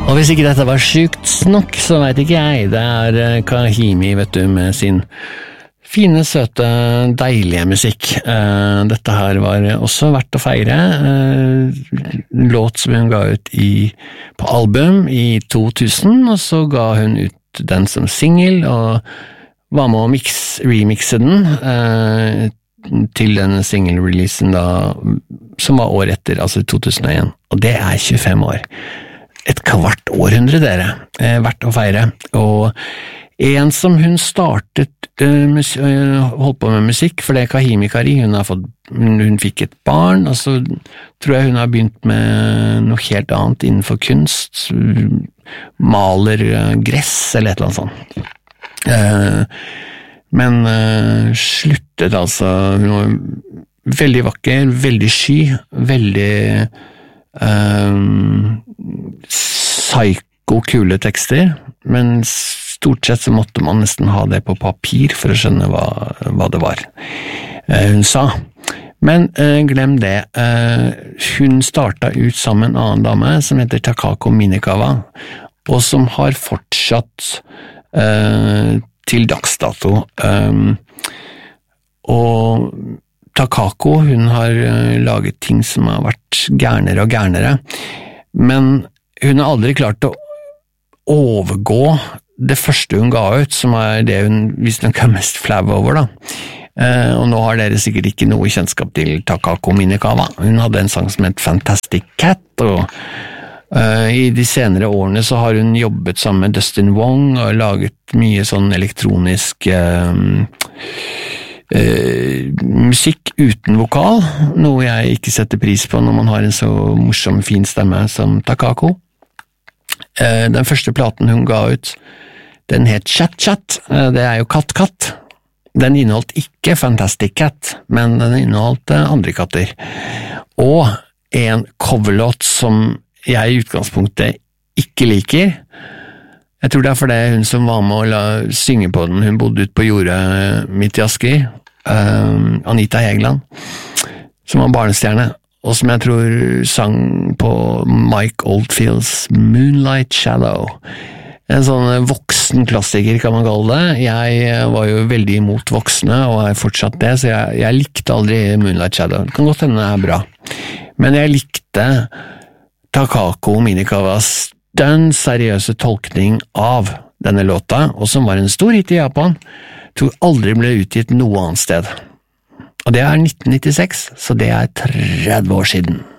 Og hvis ikke dette var sykt nok, så vet ikke jeg. Det Kahimi, vet du, med sin fine, søte, deilige musikk. Dette her var også verdt å feire. Låt som hun ga ut på album i 2000, og så ga hun ut den som single, og var med å remixe den til den single-releasen da, som var år etter, altså 2001. Og det 25 år. Et kvart århundre, dere. Verdt å feire. Og en som hun startet holdt på med musikk, for det Kahimi Kari, hun fikk et barn, og så tror jeg hun har begynt med noe helt annet innenfor kunst, maler gress eller et eller annet sånt. Men sluttet altså, hun var veldig vakker, veldig sky, veldig psyko-kule tekster, men stort sett så måtte man nesten ha det på papir for å skjønne hva det var hun sa. Men glem det. Hun startet ut sammen med en annen dame som heter Takako Minekawa, og som har fortsatt til dagsdato. Og Takako, hun har laget ting som har vært gærnere og gærnere, men hun har aldri klart å overgå det første hun ga ut, som det hun visstnok mest flau over da. Og nå har dere sikkert ikke noe kjennskap til Takako Minekawa. Hun hadde en sang som het Fantastic Cat, og i de senere årene så har hun jobbet sammen med Dustin Wong og laget mye sånn elektronisk musikk uten vokal, noe jeg ikke setter pris på når man har en så morsom, fin stemme som Takako. Den første platen hun ga ut, den het Chat Chat, det jo Katt. Den inneholdt ikke Fantastic Cat, men den inneholdt andre katter. Og en coverlåt som jeg i utgangspunktet ikke liker. Jeg tror det fordi hun som var med å synge på den, hun bodde ute på jordet midt i Asker, Anita Hegeland, som var barnestjerne, og som jeg tror sang på Mike Oldfields Moonlight Shadow. En sånn voksen klassiker kan man kalle det. Jeg var jo veldig imot voksne, og fortsatt det, så jeg likte aldri Moonlight Shadow. Det kan godt hende det bra. Men jeg likte Takako Minekawas den seriøse tolkning av denne låta, og som var en stor hit i Japan, tror aldri ble utgitt noe annet sted. Og det 1996, så det 30 år siden.